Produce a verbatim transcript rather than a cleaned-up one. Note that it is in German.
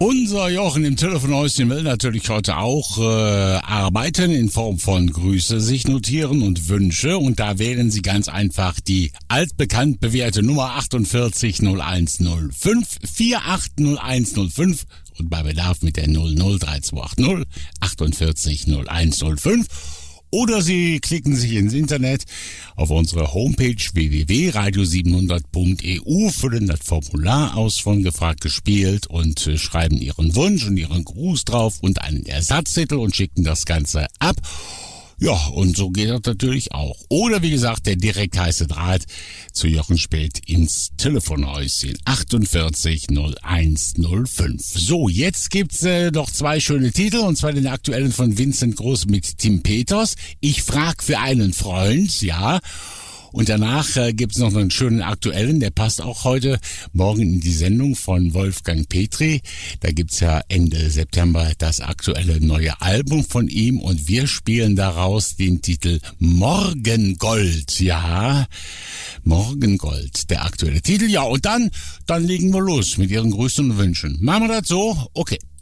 Unser Jochen im Telefonhäuschen will natürlich heute auch äh, arbeiten in Form von Grüße sich notieren und Wünsche. Und da wählen Sie ganz einfach die altbekannt bewährte Nummer achtundvierzig null eins null fünf vier acht null eins null fünf und bei Bedarf mit der null null drei zwei acht null achtundvierzig null eins null fünf. Oder Sie klicken sich ins Internet auf unsere Homepage w w w punkt radio siebenhundert punkt e u, füllen das Formular aus von Gefragt gespielt und äh, schreiben Ihren Wunsch und Ihren Gruß drauf und einen Ersatztitel und schicken das Ganze ab. Ja, und so geht das natürlich auch. Oder wie gesagt, der direkt heiße Draht zu Jochen Spät ins Telefonhäuschen achtundvierzig null eins null fünf. So, jetzt gibt's äh, noch zwei schöne Titel, und zwar den aktuellen von Vincent Groß mit Tim Peters. Ich frag für einen Freund, ja. Und danach äh, gibt's noch einen schönen aktuellen, der passt auch heute Morgen in die Sendung von Wolfgang Petri. Da gibt's ja Ende September das aktuelle neue Album von ihm und wir spielen daraus den Titel Morgengold. Ja, Morgengold, der aktuelle Titel. Ja, und dann, dann legen wir los mit Ihren Grüßen und Wünschen. Machen wir das so? Okay.